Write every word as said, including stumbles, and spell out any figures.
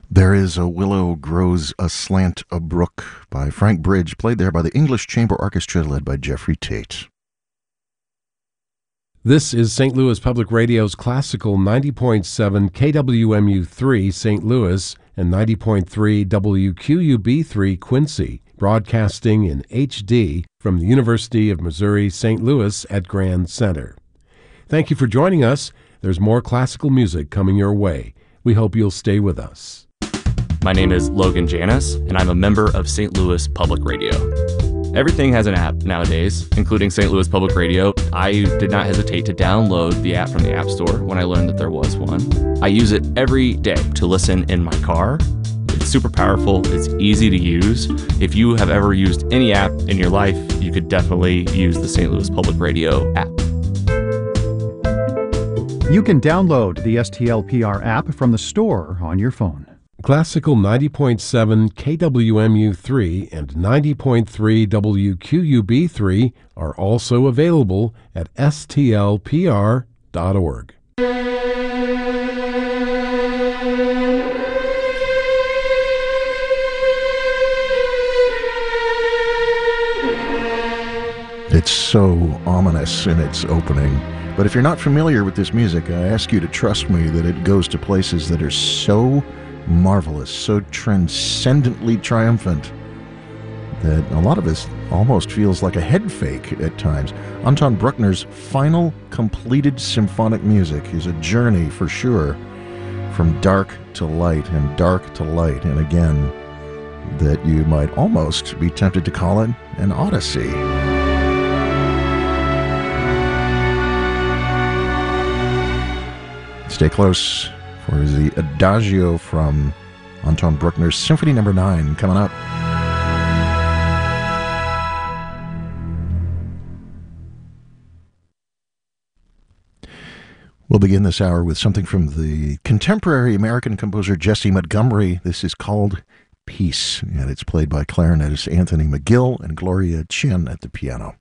There is a willow grows aslant a brook by Frank Bridge, played there by the English Chamber Orchestra led by Jeffrey Tate. This is Saint Louis Public Radio's classical ninety point seven K W M U three Saint Louis and ninety point three W Q U B three Quincy, broadcasting in H D from the University of Missouri Saint Louis at Grand Center. Thank you for joining us. There's more classical music coming your way. We hope you'll stay with us. My name is Logan Janis, and I'm a member of Saint Louis Public Radio. Everything has an app nowadays, including Saint Louis Public Radio. I did not hesitate to download the app from the App Store when I learned that there was one. I use it every day to listen in my car. It's super powerful. It's easy to use. If you have ever used any app in your life, you could definitely use the Saint Louis Public Radio app. You can download the S T L P R app from the store on your phone. Classical ninety point seven K W M U three and ninety point three W Q U B three are also available at S T L P R dot org. It's so ominous in its opening. But if you're not familiar with this music, I ask you to trust me that it goes to places that are so marvelous, so transcendently triumphant, that a lot of this almost feels like a head fake at times. Anton Bruckner's final completed symphonic music is a journey for sure, from dark to light and dark to light, and again, that you might almost be tempted to call it an odyssey. Stay close for the Adagio from Anton Bruckner's Symphony Number nine coming up. We'll begin this hour with something from the contemporary American composer Jessie Montgomery. This is called Peace, and it's played by clarinetist Anthony McGill and Gloria Chin at the piano.